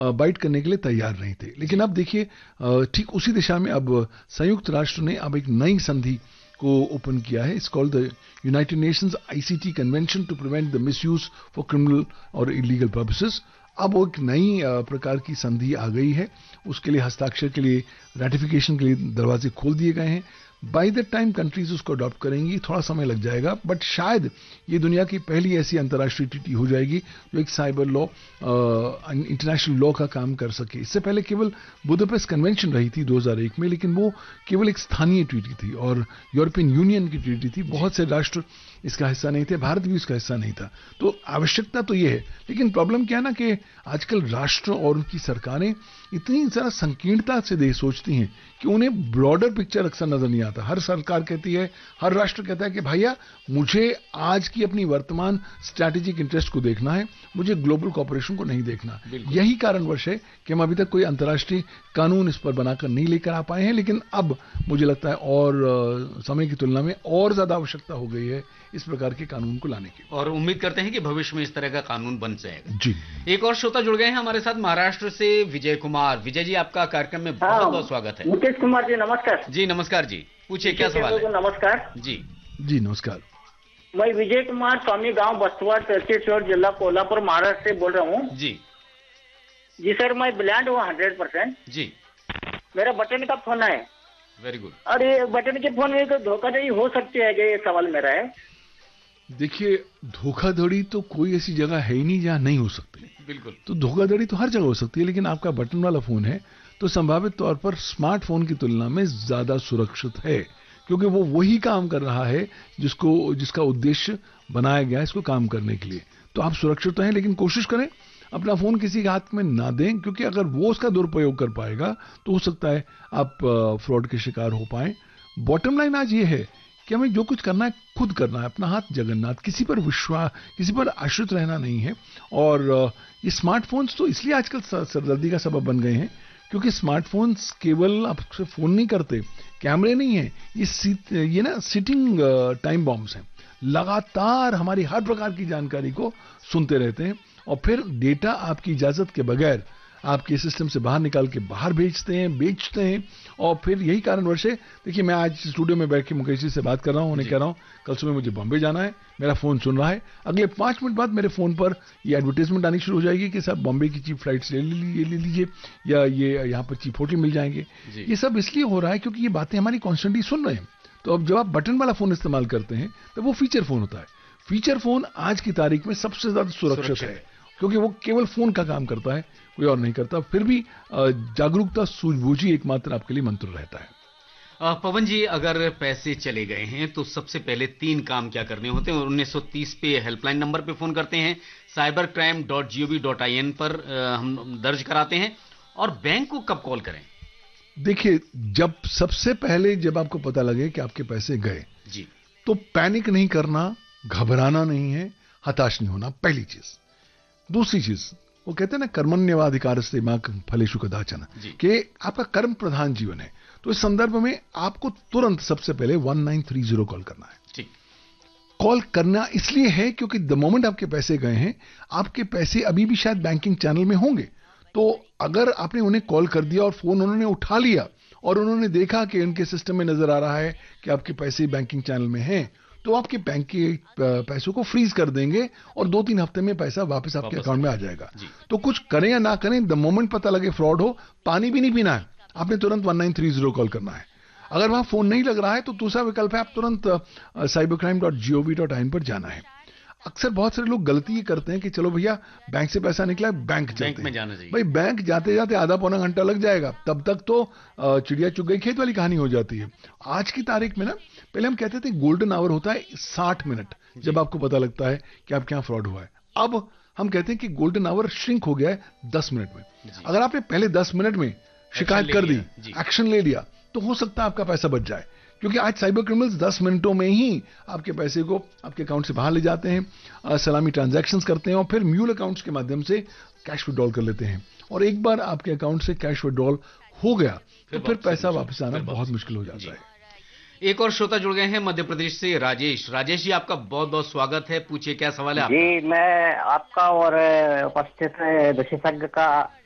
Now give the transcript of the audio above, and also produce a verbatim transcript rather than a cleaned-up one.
Bite करने के लिए तैयार नहीं थे। लेकिन अब देखिए ठीक उसी दिशा में अब संयुक्त राष्ट्र ने अब एक नई संधि को ओपन किया है। It's called the United Nations ICT convention to prevent the misuse for criminal और इलीगल पर्पसेस। अब वो एक नई प्रकार की संधि आ गई है, उसके लिए हस्ताक्षर के लिए, रैटिफिकेशन के लिए दरवाजे खोल दिए गए हैं। बाय द टाइम कंट्रीज उसको अडॉप्ट करेंगी थोड़ा समय लग जाएगा, बट शायद ये दुनिया की पहली ऐसी अंतर्राष्ट्रीय ट्रीटी हो जाएगी जो एक साइबर लॉ, इंटरनेशनल लॉ का काम कर सके। इससे पहले केवल बुदापेस्ट कन्वेंशन रही थी दो हज़ार एक में, लेकिन वो केवल एक स्थानीय ट्रीटी थी और यूरोपियन यूनियन की ट्रीटी थी। बहुत से राष्ट्र इसका हिस्सा नहीं थे, भारत भी इसका हिस्सा नहीं था। तो आवश्यकता तो ये है, लेकिन प्रॉब्लम क्या है ना कि आजकल राष्ट्र और उनकी सरकारें इतनी ज़्यादा संकीर्णता से दे सोचती हैं कि उन्हें ब्रॉडर पिक्चर अक्सर नजर नहीं आता। हर सरकार कहती है, हर राष्ट्र कहता है कि भैया मुझे आज की अपनी वर्तमान स्ट्रैटेजिक इंटरेस्ट को देखना है, मुझे ग्लोबल कॉर्पोरेशन को नहीं देखना। यही कारणवश है कि हम अभी तक कोई अंतर्राष्ट्रीय कानून इस पर बनाकर नहीं लेकर आ पाए हैं, लेकिन अब मुझे लगता है और समय की तुलना में और ज्यादा आवश्यकता हो गई है इस प्रकार के कानून को लाने की, और उम्मीद करते हैं कि भविष्य में इस तरह का कानून बन जाएगा। जी। एक और श्रोता जुड़ गए हैं हमारे साथ महाराष्ट्र से, विजय कुमार। विजय जी, आपका कार्यक्रम में बहुत बहुत स्वागत है। मुकेश कुमार जी नमस्कार। जी नमस्कार जी, पूछिए क्या सवाल है। नमस्कार जी। जी नमस्कार। मैं विजय कुमार, स्वामी गांव बस्तवाड़, तहसील जिला कोल्हापुर, महाराष्ट्र से बोल रहा हूँ। जी जी सर, मैं ब्लैंड हूँ हंड्रेड परसेंट। जी। मेरा बटन का फोन है। Very good. और ये बटन के फोन में तो धोखाधड़ी हो सकती है, ये सवाल मेरा है। देखिए, धोखाधड़ी तो कोई ऐसी जगह है ही नहीं जहां नहीं हो सकती। बिल्कुल। तो धोखाधड़ी तो हर जगह हो सकती है, लेकिन आपका बटन वाला फोन है तो संभावित तौर पर स्मार्टफोन की तुलना में ज्यादा सुरक्षित है, क्योंकि वो वही काम कर रहा है जिसको जिसका उद्देश्य बनाया गया है इसको काम करने के लिए। तो आप सुरक्षित हैं, लेकिन कोशिश करें अपना फोन किसी के हाथ में ना दें, क्योंकि अगर वो उसका दुरुपयोग कर पाएगा तो हो सकता है आप फ्रॉड के शिकार हो पाए। बॉटम लाइन आज ये है कि हमें जो कुछ करना है खुद करना है, अपना हाथ जगन्नाथ, किसी पर विश्वास, किसी पर आश्रित रहना नहीं है। और ये स्मार्टफोन्स तो इसलिए आजकल सरदर्दी का सबब बन गए हैं क्योंकि स्मार्टफोन्स केवल आपसे फोन नहीं करते, कैमरे नहीं है, ये ये ना सिटिंग टाइम बॉम्ब्स हैं, लगातार हमारी हर प्रकार की जानकारी को सुनते रहते हैं और फिर डेटा आपकी इजाजत के बगैर आपके सिस्टम से बाहर निकाल के बाहर भेजते हैं, बेचते हैं। और फिर यही कारणवश है, देखिए मैं आज स्टूडियो में बैठ के मुकेश जी से बात कर रहा हूं, उन्हें कह रहा हूं कल सुबह मुझे बॉम्बे जाना है, मेरा फोन सुन रहा है, अगले पांच मिनट बाद मेरे फोन पर ये एडवर्टाइजमेंट आनी शुरू हो जाएगी कि साहब बॉम्बे की चीप फ्लाइट्स ले लीजिए ले लीजिए या ये यहाँ पर चीप होटल मिल जाएंगे। ये सब इसलिए हो रहा है क्योंकि ये बातें हमारी कॉन्स्टेंटली सुन रहे हैं। तो अब जब आप बटन वाला फोन इस्तेमाल करते हैं तो वो फीचर फोन होता है। फीचर फोन आज की तारीख में सबसे ज्यादा सुरक्षित है, क्योंकि वो केवल फोन का काम करता है, कोई और नहीं करता। फिर भी जागरूकता, सूझबूझ ही एकमात्र आपके लिए मंत्र रहता है। पवन जी, अगर पैसे चले गए हैं तो सबसे पहले तीन काम क्या करने होते हैं? उन्नीस सौ तीस पे हेल्पलाइन नंबर पे फोन करते हैं, cyber crime dot G O V dot I N पर हम दर्ज कराते हैं, और बैंक को कब कॉल करें? देखिए, जब सबसे पहले जब आपको पता लगे कि आपके पैसे गए जी, तो पैनिक नहीं करना, घबराना नहीं है, हताश नहीं होना, पहली चीज। दूसरी चीज, वो कहते हैं ना कर्मण्यवाधिकार से मां फलेषु कदाचन, कि आपका कर्म प्रधान जीवन है। तो इस संदर्भ में आपको तुरंत सबसे पहले one nine three zero call करना है। ठीक। कॉल करना इसलिए है क्योंकि द मोमेंट आपके पैसे गए हैं, आपके पैसे अभी भी शायद बैंकिंग चैनल में होंगे। तो अगर आपने उन्हें कॉल कर दिया और फोन उन्होंने उठा लिया और उन्होंने देखा कि उनके सिस्टम में नजर आ रहा है कि आपके पैसे बैंकिंग चैनल में हैं, तो आपके बैंक के पैसों को फ्रीज कर देंगे और दो तीन हफ्ते में पैसा वापस आपके अकाउंट में आ जाएगा। तो कुछ करें या ना करें, द मोमेंट पता लगे फ्रॉड हो, पानी भी नहीं पीना है, आपने तुरंत one nine three zero call करना है। अगर वहां फोन नहीं लग रहा है तो दूसरा विकल्प है, आप तुरंत cyber crime dot G O V dot I N पर जाना है। अक्सर बहुत सारे लोग गलती ये करते हैं कि चलो भैया बैंक से पैसा निकला है, बैंक बैंक में जाना चाहिए। भाई बैंक जाते जाते आधा पौना घंटा लग जाएगा, तब तक तो चिड़िया चुग गई खेत वाली कहानी हो जाती है। आज की तारीख में ना, पहले हम कहते थे गोल्डन आवर होता है साठ मिनट जब आपको पता लगता है कि आपके यहाँ फ्रॉड हुआ है। अब हम कहते हैं कि गोल्डन आवर श्रिंक हो गया है दस मिनट में। अगर आपने पहले दस मिनट में शिकायत कर दी, एक्शन ले लिया, तो हो सकता है आपका पैसा बच जाए, क्योंकि आज साइबर क्रिमिनल्स दस मिनटों में ही आपके पैसे को आपके अकाउंट से बाहर ले जाते हैं, सलामी ट्रांजैक्शंस करते हैं और फिर म्यूल अकाउंट्स के माध्यम से कैश विड्रॉल कर लेते हैं। और एक बार आपके अकाउंट से कैश विड्रॉल हो गया तो फिर पैसा वापस आना बहुत मुश्किल हो जाता है। एक और श्रोता जुड़ गए हैं मध्य प्रदेश से, राजेश। राजेश जी, आपका बहुत बहुत स्वागत है, पूछिए क्या सवाल है आपका? जी, मैं आपका और उपस्थित विशेषज्ञ का